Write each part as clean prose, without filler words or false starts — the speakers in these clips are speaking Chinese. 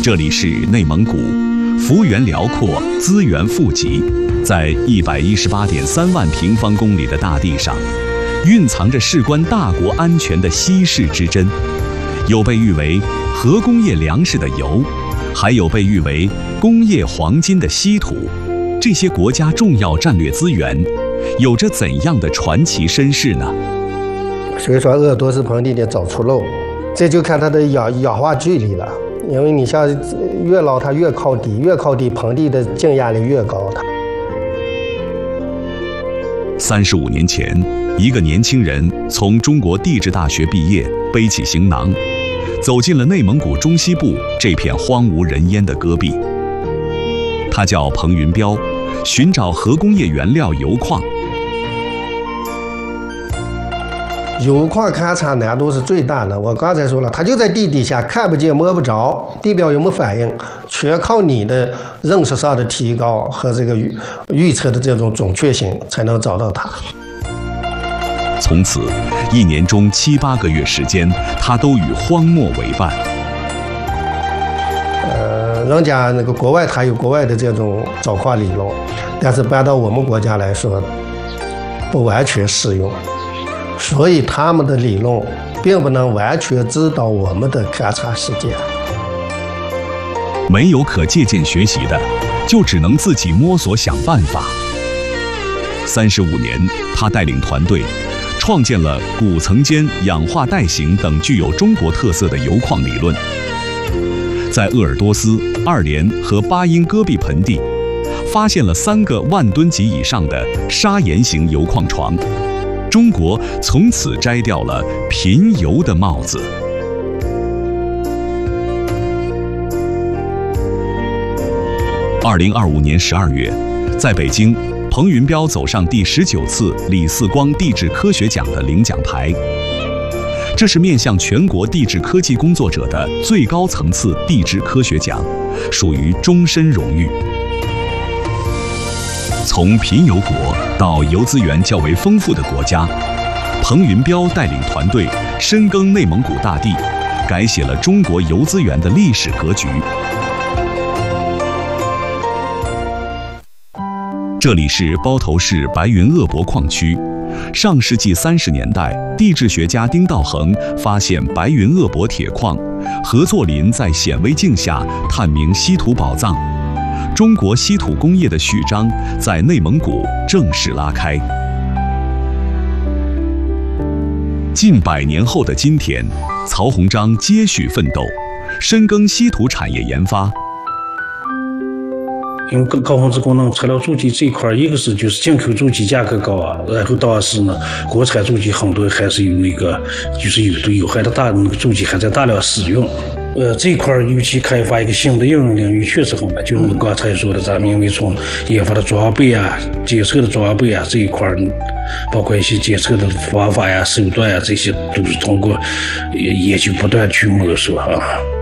这里是内蒙古，幅员辽阔，资源富集，在118.3万平方公里的大地上，蕴藏着事关大国安全的稀世之珍。有被誉为核工业粮食的铀，还有被誉为工业黄金的稀土。这些国家重要战略资源，有着怎样的传奇身世呢？ 所以说，鄂尔多斯盆地的早出漏，这就看它的氧化距离了。因为你像越捞它越靠底，越靠底盆地的静压力越高。 35年前，一个年轻人从中国地质大学毕业，背起行囊，走进了内蒙古中西部这片荒无人烟的戈壁。他叫彭云彪，寻找核工业原料铀矿。 铀矿勘察难度是最大的，我刚才说了，它就在地底下，看不见摸不着，地表有没有反应，全靠你的认识上的提高和这个预测的这种准确性才能找到它。 从此1年中7、8个月时间，他都与荒漠为伴。 人家那个国外它有国外的这种找矿理论，但是搬到我们国家来说，不完全适用。所以他们的理论并不能完全指导我们的勘察实践。 没有可借鉴学习的，就只能自己摸索想办法。35年，他带领团队创建了古层间氧化带型等具有中国特色的铀矿理论。在鄂尔多斯、二连和巴音戈壁盆地，发现了3个万吨级以上的砂岩型铀矿床。中国从此摘掉了贫铀的帽子。2025年12月，在北京，彭云彪走上第19次李四光地质科学奖的领奖台。这是面向全国地质科技工作者的最高层次地质科学奖，属于终身荣誉。从贫铀国到铀资源较为丰富的国家，彭云彪带领团队深耕内蒙古大地，改写了中国铀资源的历史格局。这里是包头市白云鄂博矿区。上世纪30年代，地质学家丁道恒发现白云鄂博铁矿，何作霖在显微镜下探明稀土宝藏。中国稀土工业的序章在内蒙古正式拉开。近100年后的今天，曹洪章接续奋斗，深耕稀土产业研发。 因为高分子功能材料主机这一块，一个是就是进口主机价格高啊，然后到是呢，国产主机很多还是有那个就是有对有害的大那个主机还在大量使用。这一块尤其开发一个新的应用领域确实很难，就我们刚才说的，咱们因为从研发的装备啊、检测的装备啊这一块，包括一些检测的方法呀、手段呀，这些都是通过研究不断去摸索啊。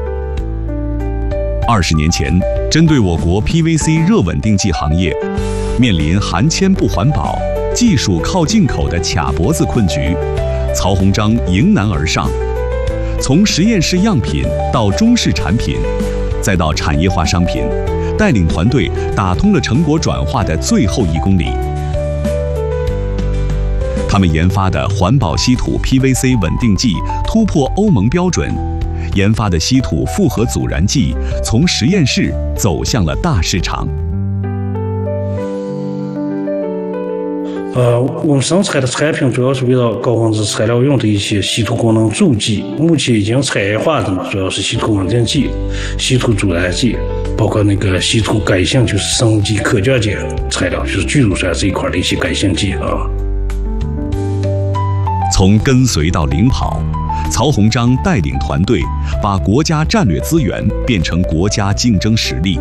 20年前，针对我国 PVC 热稳定剂行业面临含铅不环保、技术靠进口的卡脖子困局，曹洪章迎难而上，从实验室样品到中式产品，再到产业化商品，带领团队打通了成果转化的最后1公里。他们研发的环保稀土 PVC 稳定剂突破欧盟标准，研发的稀土复合阻燃剂从实验室走向了大市场。 我们生产的产品主要是围绕高分子材料用的一些稀土功能助剂，目前已经产业化的主要是稀土稳定剂、稀土阻燃剂，包括那个稀土改性，就是生物基可降解材料，就是聚乳酸这一块的一些改性剂啊。 从跟随到领跑，曹洪章带领团队把国家战略资源变成国家竞争实力。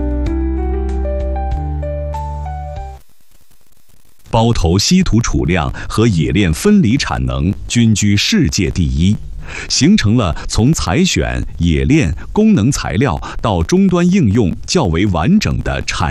包头稀土储量和冶炼分离产能均居世界第1，形成了从采选、冶炼、功能材料到终端应用较为完整的产